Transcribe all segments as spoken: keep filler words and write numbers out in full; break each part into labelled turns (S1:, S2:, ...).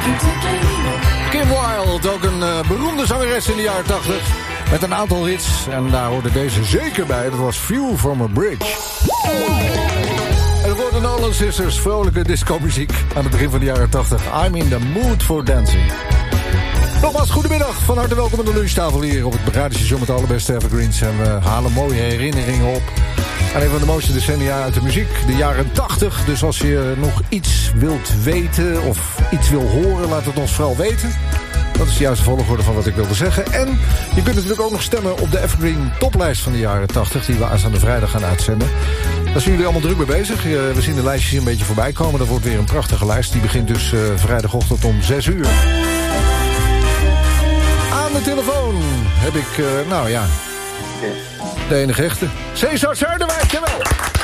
S1: Kim Wilde, ook een uh, beroemde zangeres in de jaren tachtig. Met een aantal hits. En daar hoorde deze zeker bij. Dat was View from a Bridge. En voor de Nolan Sisters, vrolijke disco-muziek aan het begin van de jaren tachtig. I'm in the mood for dancing. Nogmaals, goedemiddag. Van harte welkom aan de lunchtafel hier op het radiostation met de allerbeste evergreens. En we halen mooie herinneringen op aan een van de mooiste decennia uit de muziek. De jaren tachtig. Dus als je nog iets wilt weten of iets wil horen, laat het ons vooral weten. Dat is de juiste volgorde van wat ik wilde zeggen. En je kunt natuurlijk ook nog stemmen op de Evergreen toplijst van de jaren tachtig... die we aanstaande vrijdag gaan uitzenden. Daar zijn jullie allemaal druk mee bezig. We zien de lijstjes hier een beetje voorbij komen. Dat wordt weer een prachtige lijst. Die begint dus uh, vrijdagochtend om zes uur. Aan de telefoon heb ik, uh, nou ja, de enige echte. Cesar Zuiderwijk, jawel!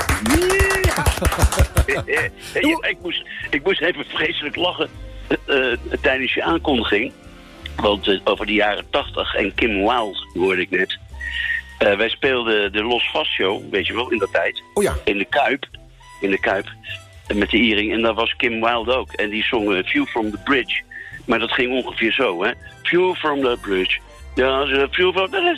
S2: Ja. ik, moest, ik moest even vreselijk lachen uh, tijdens je aankondiging. Want uh, over de jaren tachtig en Kim Wilde hoorde ik net. Uh, wij speelden de Los Vast Show, weet je wel, in dat tijd.
S1: Oh ja.
S2: In de Kuip. In de Kuip. Met de Iering. En daar was Kim Wilde ook. En die zong uh, View from the Bridge. Maar dat ging ongeveer zo, hè. View from the bridge. Ja, view from the...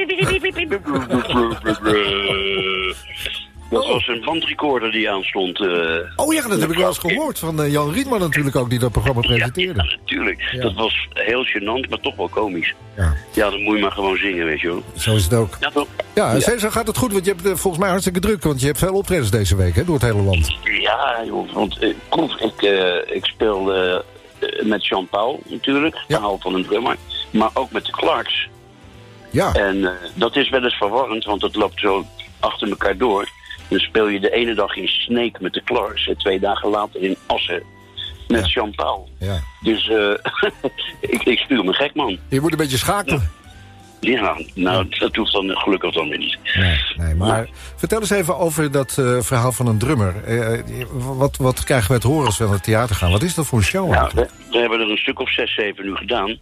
S2: Dat
S1: oh.
S2: was een bandrecorder die aanstond. Uh,
S1: oh ja, dat heb ik wel eens gehoord. Van uh, Jan Rietman natuurlijk ook, die dat programma presenteerde.
S2: Ja, ja natuurlijk. Ja. Dat was heel gênant, maar toch wel komisch.
S1: Ja.
S2: Ja, dan moet je maar gewoon zingen, weet je wel.
S1: Zo is het ook.
S2: Ja, toch?
S1: Ja, en Cesar, gaat het goed? Want je hebt uh, volgens mij hartstikke druk. Want je hebt veel optredens deze week, hè, door het hele land.
S2: Ja, joh. Want uh, proef, ik, uh, ik speel uh, met Jean-Paul natuurlijk.
S1: Ja.
S2: Verhaal van een drummer. Maar ook met de Clarks.
S1: Ja.
S2: En uh, dat is wel eens verwarrend, want dat loopt zo achter elkaar door. Dan speel je de ene dag in Sneek met de Clarks en twee dagen later in Assen met ja. Jean-Paul.
S1: Ja.
S2: Dus uh, ik, ik speel me gek, man.
S1: Je moet een beetje schakelen.
S2: Ja, ja nou, ja. dat hoeft dan gelukkig dan weer niet.
S1: Nee, nee maar ja. Vertel eens even over dat uh, verhaal van een drummer. Uh, wat, wat krijgen we te horen als we naar het theater gaan? Wat is dat voor een show?
S2: Ja, we, we hebben er een stuk of zes, zeven nu gedaan.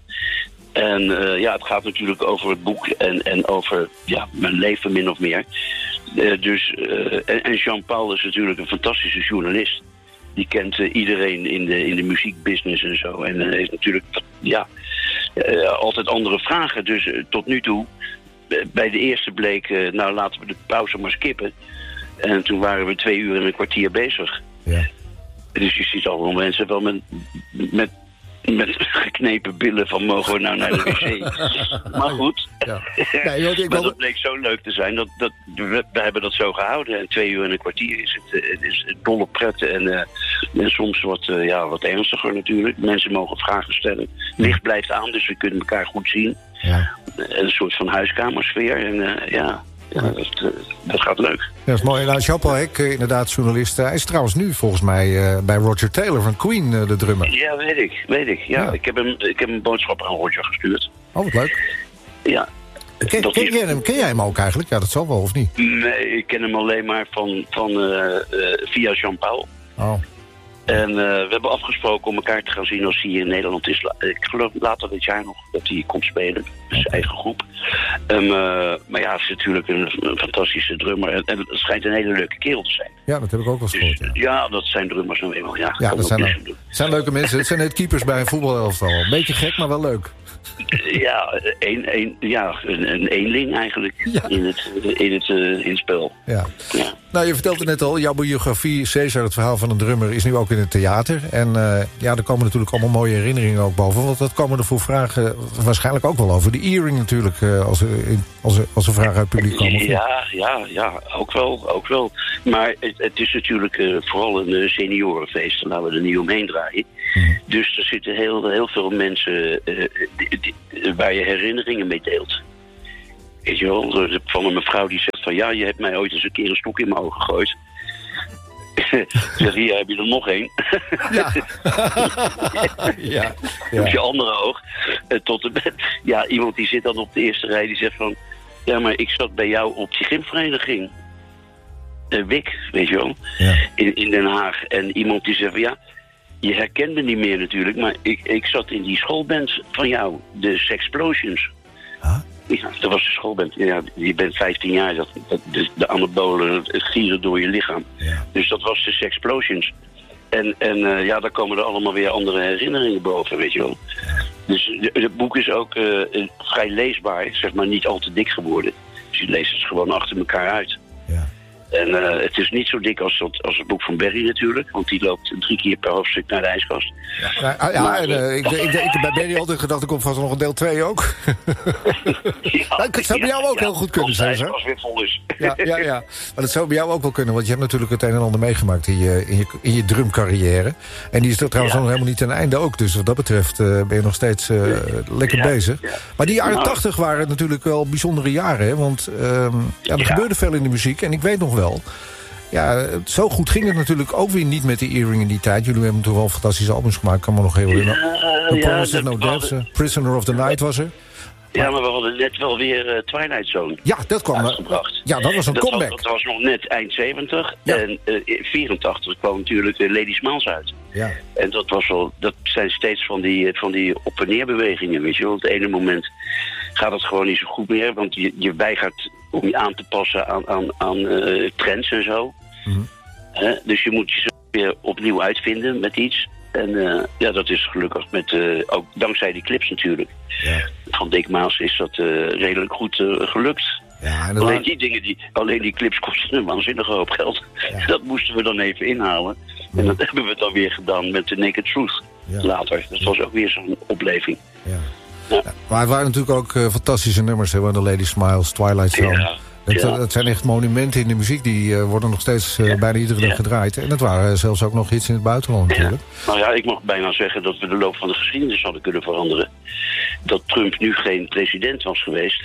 S2: En uh, ja, het gaat natuurlijk over het boek en, en over ja, mijn leven min of meer. Uh, dus, uh, en, en Jean-Paul is natuurlijk een fantastische journalist. Die kent uh, iedereen in de, in de muziekbusiness en zo. En uh, heeft natuurlijk ja, uh, altijd andere vragen. Dus uh, tot nu toe, uh, bij de eerste bleek, uh, nou laten we de pauze maar skippen. En toen waren we twee uur en een kwartier bezig. Ja. Dus je ziet allemaal mensen wel met... met Met geknepen billen van mogen we nou naar de wc. Maar goed. Ja. Nee, joh, ik maar dat bleek zo leuk te zijn. Dat, dat, we, we hebben dat zo gehouden. En twee uur en een kwartier is het, het is dolle pret. En, uh, en soms wat, uh, ja, wat ernstiger natuurlijk. Mensen mogen vragen stellen. Licht blijft aan, dus we kunnen elkaar goed zien. Ja. Een soort van huiskamersfeer. En uh, ja... Ja, dat, uh, dat gaat leuk. Ja,
S1: dat is mooi. Nou, Jean-Paul Hek, inderdaad journalist. Hij is trouwens nu volgens mij uh, bij Roger Taylor van Queen, uh, de drummer.
S2: Ja, weet ik. Weet ik. Ja, ja. Ik, heb hem, ik heb een boodschap aan Roger gestuurd.
S1: Oh, wat leuk.
S2: Ja.
S1: Ken, ken,
S2: is...
S1: jij hem, ken jij hem ook eigenlijk? Ja, dat zal wel, of niet?
S2: Nee, ik ken hem alleen maar van, van, uh, uh, via Jean-Paul.
S1: Oh.
S2: En uh, we hebben afgesproken om elkaar te gaan zien als hij hier in Nederland is. Ik geloof later dit jaar nog dat hij komt spelen. Zijn eigen groep. Um, uh, maar ja, hij is natuurlijk een, een fantastische drummer. En, en het schijnt een hele leuke kerel te zijn.
S1: Ja, dat heb ik ook wel eens gehoord.
S2: Dus, ja. ja, dat zijn drummers nou eenmaal. Ja,
S1: ja dat zijn, er, zijn leuke mensen. Het zijn net keepers bij een voetbalelftal. Een beetje gek, maar wel leuk.
S2: Ja, een, een, ja, een, een eenling eigenlijk ja. in het, in het, uh, in het spel.
S1: Ja. Ja. Nou, je vertelde net al, jouw biografie, Cesar, het verhaal van een drummer, is nu ook in het theater. En uh, ja, er komen natuurlijk allemaal mooie herinneringen ook boven. Want dat komen er voor vragen waarschijnlijk ook wel over. De earring natuurlijk, uh, als, er, als, er, als er vragen uit het publiek komen.
S2: Ja, ja, ja, ook wel, ook wel. Maar het, het is natuurlijk uh, vooral een uh, seniorenfeest. Daar laten we er niet omheen draaien. Hmm. Dus er zitten heel, heel veel mensen uh, die, die, waar je herinneringen mee deelt. Weet je wel, van een mevrouw die zegt van ja, je hebt mij ooit eens een keer een stok in mijn ogen gegooid. Zeg, hier heb je er nog één.
S1: Ja. ja. ja.
S2: Op je andere oog. Tot en met, ja, iemand die zit dan op de eerste rij die zegt van ja, maar ik zat bij jou op die gymvereniging. Uh, Wik, weet je wel. Ja. In, in Den Haag. En iemand die zegt van ja, je herkent me niet meer natuurlijk, maar ik, ik zat in die schoolband van jou, de Sexplosions.
S1: Huh?
S2: Ja, dat was de schoolband. Ja, je bent vijftien jaar, dat, dat, de, de anabolen, het gieren door je lichaam. Ja. Dus dat was de Sexplosions. En, en uh, ja, daar komen er allemaal weer andere herinneringen boven, weet je wel. Dus het boek is ook uh, vrij leesbaar, zeg maar niet al te dik geworden. Dus je leest het gewoon achter elkaar uit. Ja. En uh, het is niet zo dik als, dat, als het boek van Barry natuurlijk, want die loopt drie keer per hoofdstuk naar de ijskast.
S1: Ja, ja, ja maar, en, uh, ik, ik, ik, ik heb bij Barry altijd gedacht, er komt vast nog een deel twee ook. ja, dat zou bij jou ook ja, heel goed kunnen zijn, hè?
S2: Als het weer vol is.
S1: ja, ja, ja, maar dat zou bij jou ook wel kunnen, want je hebt natuurlijk het een en ander meegemaakt in je, in je, in je drumcarrière. En die is er trouwens ja. nog helemaal niet ten einde ook, dus wat dat betreft uh, ben je nog steeds uh, lekker ja, bezig. Ja. Maar die jaren tachtig nou. waren natuurlijk wel bijzondere jaren, hè? Want um, ja, er ja. gebeurde veel in de muziek en ik weet nog wel. Ja, zo goed ging het natuurlijk ook weer niet met de Earring in die tijd. Jullie hebben toch wel fantastische albums gemaakt, kan me nog heel herinneren. Uh, ja, ja, No Dance, Prisoner of the Night was er.
S2: Ja, maar we hadden net wel weer uh, Twilight Zone
S1: ja, dat kwam
S2: uitgebracht.
S1: Ja, dat was een
S2: dat
S1: comeback.
S2: Was, dat was nog net eind zeventig. Ja. En uh, vierentachtig kwam natuurlijk uh, Lady Smiles uit.
S1: Ja.
S2: En dat, was wel, dat zijn steeds van die, van die op- en neerbewegingen, weet je wel. Op het ene moment gaat het gewoon niet zo goed meer, want je, je weigert om je aan te passen aan, aan, aan uh, trends en zo. Mm-hmm. Uh, dus je moet jezelf weer opnieuw uitvinden met iets. En uh, ja, dat is gelukkig met, uh, ook dankzij die clips natuurlijk. Ja. Van Dick Maas is dat uh, redelijk goed uh, gelukt. Ja, en alleen, was... die dingen die, alleen die clips kosten een waanzinnige hoop geld. Ja. Dat moesten we dan even inhalen. Ja. En dat hebben we dan weer gedaan met The Naked Truth ja. later. Dat was ook weer zo'n opleving.
S1: Ja. Ja. Ja, maar het waren natuurlijk ook uh, fantastische nummers, hè, The Lady Smiles, Twilight Zone. Ja. Dat, ja. dat zijn echt monumenten in de muziek. Die uh, worden nog steeds uh, ja. bijna iedere dag ja. gedraaid. En dat waren zelfs ook nog iets in het buitenland natuurlijk.
S2: Ja. Nou ja, ik mag bijna zeggen dat we de loop van de geschiedenis hadden kunnen veranderen. Dat Trump nu geen president was geweest.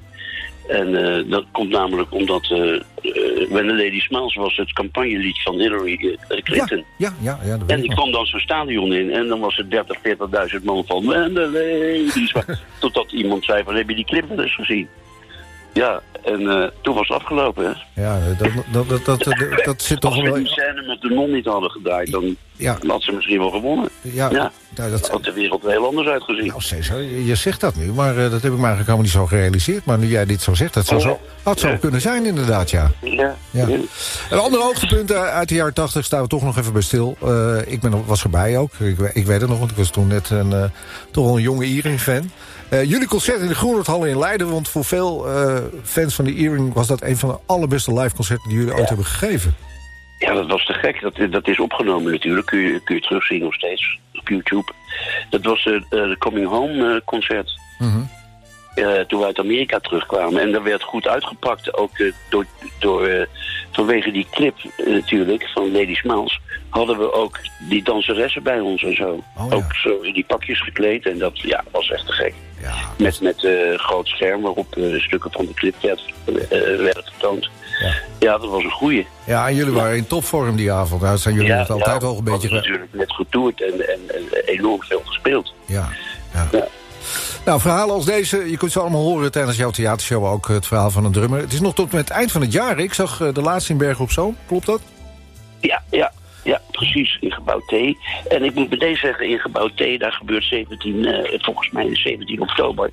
S2: En uh, dat komt namelijk omdat uh, uh, When the Lady Smiles was het campagnelied van Hillary uh, Clinton.
S1: Ja, ja, ja, ja
S2: en die kwam dan zo'n stadion in en dan was het dertig, veertigduizend man van When the Lady Smiles. Totdat iemand zei van, heb je die clip wel eens gezien? Ja, en uh, toen was het afgelopen, hè?
S1: Ja, dat, dat, dat, dat, dat, dat zit toch wel...
S2: Als we die scène met de non niet hadden gedraaid, dan ja. had ze misschien wel gewonnen.
S1: Ja,
S2: ja.
S1: ja
S2: dat had de wereld er heel anders uitgezien.
S1: Nou, Cesar, je zegt dat nu, maar uh, dat heb ik me eigenlijk helemaal niet zo gerealiseerd. Maar nu jij dit zo zegt, dat zou, zo, dat zou ja. kunnen zijn inderdaad, ja.
S2: Ja.
S1: ja. ja. Een ander hoogtepunt uit de jaren tachtig staan we toch nog even bij stil. Uh, ik ben, was erbij ook, ik, ik weet het nog, want ik was toen net een, uh, toch wel een jonge Earring-fan. Uh, jullie concert in de Groenhoordhallen in Leiden, want voor veel uh, fans van de Earring was dat een van de allerbeste live concerten die jullie ja. ooit hebben gegeven.
S2: Ja, dat was te gek. Dat, dat is opgenomen natuurlijk. Kun je, kun je terugzien nog steeds op YouTube. Dat was uh, de Coming Home uh, concert. Mm-hmm. Uh, toen we uit Amerika terugkwamen. En dat werd goed uitgepakt. Ook uh, door, door, uh, vanwege die clip uh, natuurlijk van Lady Smiles. Hadden we ook die danseressen bij ons en zo. Oh, ja. Ook zo in die pakjes gekleed. En dat ja, was echt te gek. Ja. Met, met uh, groot scherm waarop uh, stukken van de clip werd, uh, werden getoond. Ja. ja, dat was een goeie.
S1: Ja, en jullie ja. waren in topvorm die avond. Nou, zijn jullie ja, het altijd
S2: ja,
S1: wel een beetje...
S2: We hebben natuurlijk net getoerd en, en, en enorm veel gespeeld.
S1: Ja, ja. ja. Nou, verhalen als deze, je kunt ze allemaal horen tijdens jouw theatershow. Ook het verhaal van een drummer. Het is nog tot met het eind van het jaar. Ik zag uh, de laatste in Bergen op Zoom. Klopt dat?
S2: Ja, ja. Ja, precies, in gebouw T. En ik moet meteen zeggen, in gebouw T, daar gebeurt zeventien, uh, volgens mij zeventien oktober.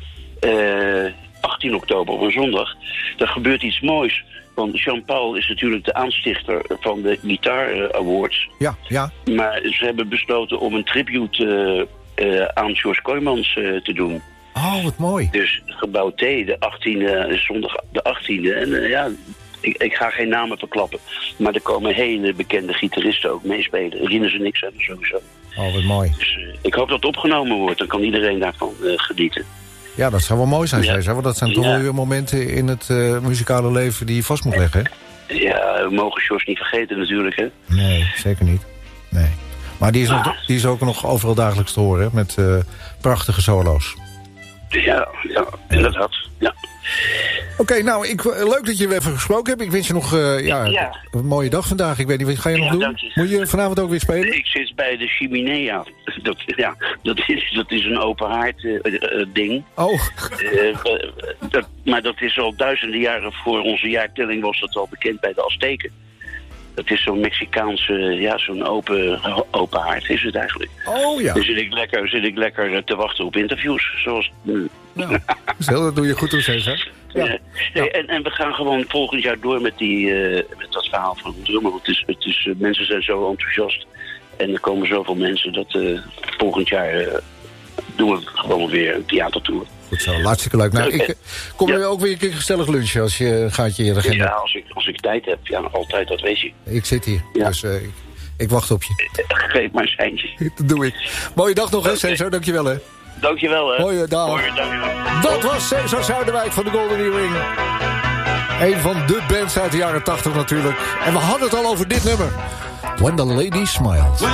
S2: Uh, achttien oktober, op een zondag. Daar gebeurt iets moois. Want Jean-Paul is natuurlijk de aanstichter van de Guitar uh, Awards.
S1: Ja, ja.
S2: Maar ze hebben besloten om een tribute uh, uh, aan George Kooijmans uh, te doen.
S1: Oh, wat mooi.
S2: Dus gebouw T, de achttiende, zondag de achttiende. En uh, ja... Ik, ik ga geen namen verklappen. Maar er komen hele bekende gitaristen ook meespelen. Rinus en ik zijn er sowieso.
S1: Oh, wat mooi.
S2: Dus uh, ik hoop dat het opgenomen wordt. Dan kan iedereen daarvan uh, genieten.
S1: Ja, dat zou wel mooi zijn, ja. Want dat zijn toch wel ja. weer momenten in het uh, muzikale leven die je vast moet leggen, hè?
S2: Ja, we mogen George niet vergeten natuurlijk, hè?
S1: Nee, zeker niet. Nee. Maar die is, ah. nog, die is ook nog overal dagelijks te horen, hè? Met uh, prachtige solo's.
S2: Ja, ja, inderdaad. Ja.
S1: Oké, okay, nou, ik, leuk dat je weer even gesproken hebt. Ik wens je nog uh, ja, ja. een mooie dag vandaag. Ik weet niet, wat ga je nog ja, doen? Je. Moet je vanavond ook weer spelen?
S2: Ik zit bij de Chiminea. Dat, ja, dat, is, dat is een open haard uh, uh, ding.
S1: Oh.
S2: Uh, uh, dat, maar dat is al duizenden jaren voor onze jaartelling was dat al bekend bij de Azteken. Dat is zo'n Mexicaanse, ja, zo'n open, open haard is het eigenlijk.
S1: Oh ja.
S2: Dan zit ik lekker, zit ik lekker te wachten op interviews, zoals...
S1: Nou, stel, dat doe je goed, Cesar. Ja.
S2: Ja. Ja. En, en we gaan gewoon volgend jaar door met, die, uh, met dat verhaal van de drummer. Het is, het is, uh, mensen zijn zo enthousiast. En er komen zoveel mensen dat uh, volgend jaar uh, doen we gewoon weer een theatertour.
S1: Goed zo, hartstikke leuk. Nou, ik, kom je ja. ook weer een keer gezellig lunchen als je een gaatje in de agenda?
S2: Ja, als ik, als ik tijd heb. Ja, altijd, dat weet je.
S1: Ik zit hier, ja. dus uh, ik, ik wacht op je.
S2: Geef maar een seintje.
S1: Dat doe ik. Mooie dag nog, hè, okay. Cesar. Dankjewel, hè.
S2: Dankjewel, hè.
S1: Hoi, dag.
S2: Hoi, dankjewel.
S1: Dat was Cesar Zuiderwijk van de Golden Earring. Een van de bands uit de jaren tachtig natuurlijk. En we hadden het al over dit nummer. When the Lady Smiles.